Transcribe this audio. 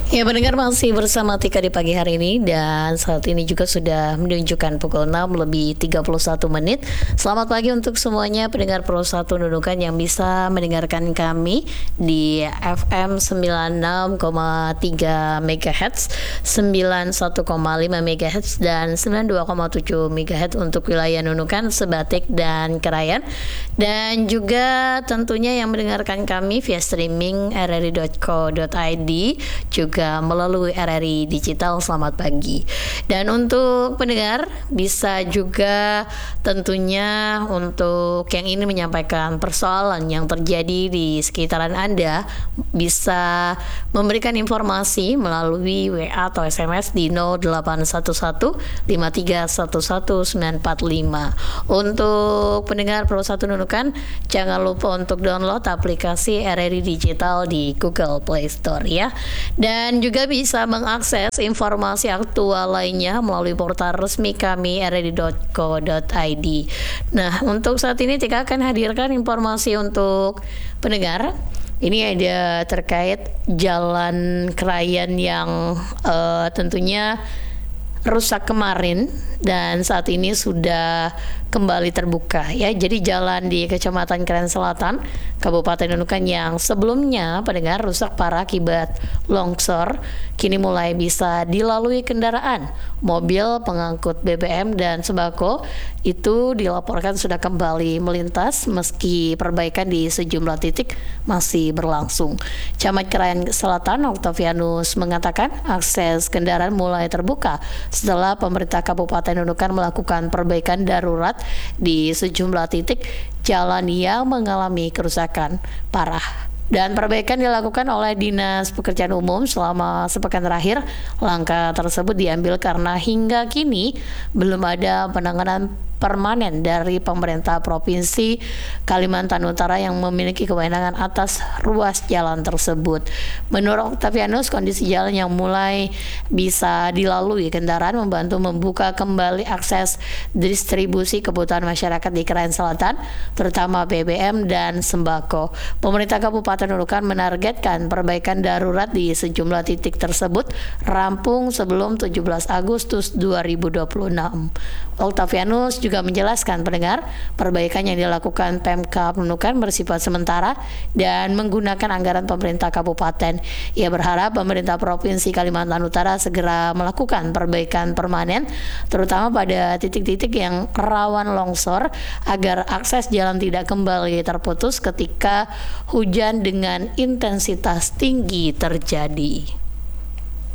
Ya, pendengar masih bersama Tika di pagi hari ini dan saat ini juga sudah menunjukkan pukul 6 lebih 31 menit. Selamat pagi untuk semuanya pendengar Pro 1 Nunukan yang bisa mendengarkan kami di FM 96,3 MHz, 91,5 MHz dan 92,7 MHz untuk wilayah Nunukan, Sebatik dan Krayan. Dan juga tentunya yang mendengarkan kami via streaming rri.co.id juga melalui RRI Digital. Selamat pagi. Dan untuk pendengar bisa juga tentunya untuk yang ini menyampaikan persoalan yang terjadi di sekitaran Anda bisa memberikan informasi melalui WA atau SMS di 0811 5311945. Untuk pendengar Pro 1 Nunukan, jangan lupa untuk download aplikasi RRI Digital di Google Play Store ya. Dan juga bisa mengakses informasi aktual lainnya melalui portal resmi kami rri.co.id. Nah, untuk saat ini Tika akan hadirkan informasi untuk pendengar. Ini ada terkait jalan Krayan yang tentunya rusak kemarin dan saat ini sudah kembali terbuka ya. Jadi jalan di Kecamatan Krayan Selatan, Kabupaten Nunukan yang sebelumnya pendengar rusak parah akibat longsor, kini mulai bisa dilalui kendaraan, mobil pengangkut BBM dan sembako itu dilaporkan sudah kembali melintas meski perbaikan di sejumlah titik masih berlangsung. Camat Krayan Selatan Octavianus mengatakan akses kendaraan mulai terbuka setelah pemerintah Kabupaten Nunukan melakukan perbaikan darurat di sejumlah titik jalan yang mengalami kerusakan parah. Dan perbaikan dilakukan oleh Dinas Pekerjaan Umum selama sepekan terakhir. Langkah tersebut diambil karena hingga kini belum ada penanganan permanen dari pemerintah Provinsi Kalimantan Utara yang memiliki kewenangan atas ruas jalan tersebut. Menurut Octavianus, kondisi jalan yang mulai bisa dilalui kendaraan membantu membuka kembali akses distribusi kebutuhan masyarakat di Krayan Selatan, terutama BBM dan sembako. Pemerintah Kabupaten Nunukan menargetkan perbaikan darurat di sejumlah titik tersebut rampung sebelum 17 Agustus 2026. Octavianus juga menjelaskan pendengar, perbaikan yang dilakukan Pemkab Nunukan bersifat sementara dan menggunakan anggaran pemerintah kabupaten. Ia berharap pemerintah Provinsi Kalimantan Utara segera melakukan perbaikan permanen, terutama pada titik-titik yang rawan longsor agar akses jalan tidak kembali terputus ketika hujan dengan intensitas tinggi terjadi.